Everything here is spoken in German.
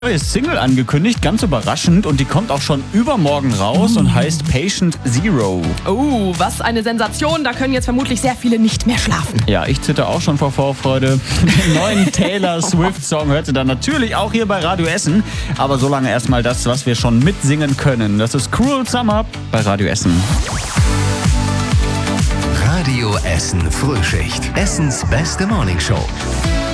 Neue Single angekündigt, ganz überraschend, und die kommt auch schon übermorgen raus und heißt Patient Zero. Oh, was eine Sensation, da können jetzt vermutlich sehr viele nicht mehr schlafen. Ja, ich zitter auch schon vor Vorfreude. Den neuen Taylor Swift-Song hört ihr dann natürlich auch hier bei Radio Essen. Aber solange erstmal das, was wir schon mitsingen können. Das ist Cruel Summer bei Radio Essen. Radio Essen Frühschicht. Essens beste Morningshow.